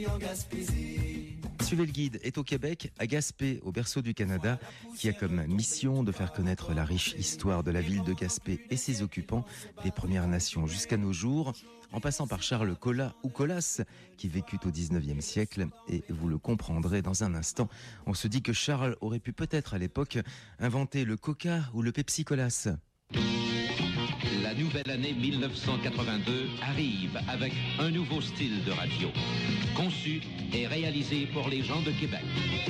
Suivez le guide est au Québec, à Gaspé, au berceau du Canada, qui a comme mission de faire connaître la riche histoire de la ville de Gaspé et ses occupants, des Premières Nations jusqu'à nos jours, en passant par Charles Colas ou Colas, qui vécut au 19e siècle, et vous le comprendrez dans un instant. On se dit que Charles aurait pu peut-être à l'époque inventer le Coca ou le Pepsi Colas. La nouvelle année 1982 arrive avec un nouveau style de radio, conçu et réalisé pour les gens de Québec.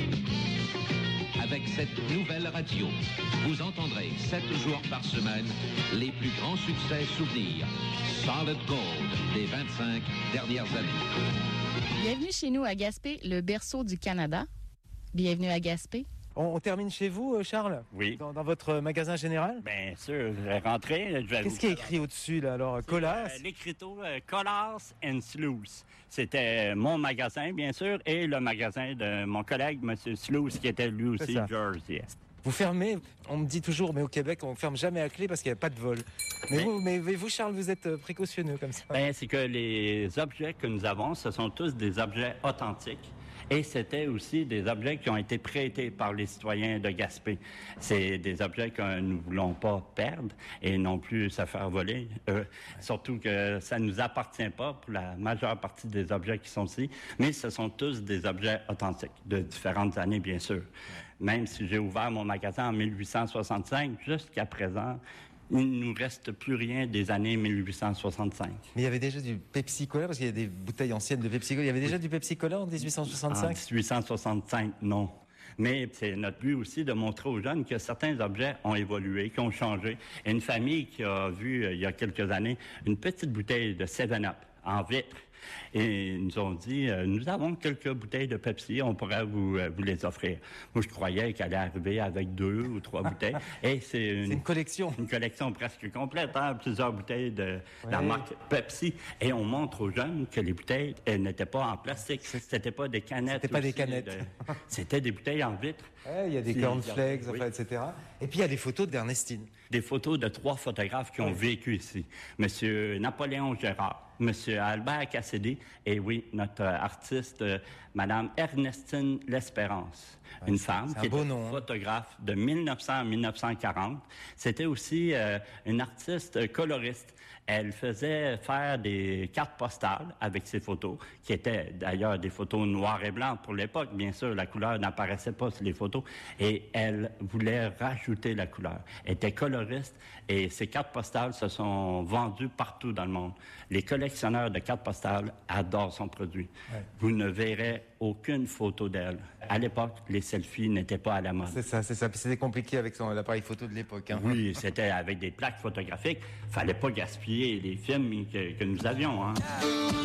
Avec cette nouvelle radio, vous entendrez 7 jours par semaine les plus grands succès souvenirs, Solid Gold des 25 dernières années. Bienvenue chez nous à Gaspé, le berceau du Canada. Bienvenue à Gaspé. On termine chez vous, Charles? Oui. Dans votre magasin général? Bien sûr, je vais rentrer. Qu'est-ce qui est écrit au-dessus, là, alors? Colas? L'écriteau Colas and Sluice. C'était mon magasin, bien sûr, et le magasin de mon collègue, M. Sluice, qui était lui aussi George. Yes. Vous fermez, on me dit toujours, mais au Québec, on ferme jamais à clé parce qu'il n'y a pas de vol. Mais vous, Charles, vous êtes précautionneux comme ça. Ben, c'est que les objets que nous avons, ce sont tous des objets authentiques. Et c'était aussi des objets qui ont été prêtés par les citoyens de Gaspé. C'est des objets que nous ne voulons pas perdre et non plus se faire voler. Surtout que ça ne nous appartient pas pour la majeure partie des objets qui sont ici, mais ce sont tous des objets authentiques de différentes années, bien sûr. Même si j'ai ouvert mon magasin en 1865, jusqu'à présent, il ne nous reste plus rien des années 1865. Mais il y avait déjà du Pepsi Cola, parce qu'il y a des bouteilles anciennes de Pepsi Cola. Il y avait déjà du Pepsi Cola en 1865? En 1865, non. Mais c'est notre but aussi de montrer aux jeunes que certains objets ont évolué, qui ont changé. Et une famille qui a vu, il y a quelques années, une petite bouteille de 7-Up en vitre. Et ils nous ont dit, nous avons quelques bouteilles de Pepsi, on pourrait vous les offrir. Moi, je croyais qu'elle allait arriver avec 2 ou 3 bouteilles. Et c'est une collection. Une collection presque complète, hein, plusieurs bouteilles de la marque Pepsi. Et on montre aux jeunes que les bouteilles, elles n'étaient pas en plastique. C'était pas des canettes. C'était pas des canettes. C'était des bouteilles en vitre. Il y a des cornflakes, enfin, etc. Et puis il y a des photos d'Ernestine. Des photos de 3 photographes qui ont vécu ici. Monsieur Napoléon Gérard, Monsieur Albert Cassidy et oui, notre artiste, Madame Ernestine L'Espérance. Une femme qui était photographe de 1900 à 1940. C'était aussi une artiste coloriste. Elle faisait faire des cartes postales avec ses photos, qui étaient d'ailleurs des photos noir et blanc pour l'époque. Bien sûr, la couleur n'apparaissait pas sur les photos. Et elle voulait rajouter la couleur. Elle était coloriste et ces cartes postales se sont vendues partout dans le monde. Les collectionneurs de cartes postales adorent son produit. Ouais. Vous ne verrez aucune photo d'elle. À l'époque, les selfies n'étaient pas à la mode. C'est ça. C'était compliqué avec l'appareil photo de l'époque. Hein. Oui, c'était avec des plaques photographiques. Fallait pas gaspiller les films que nous avions. Hein.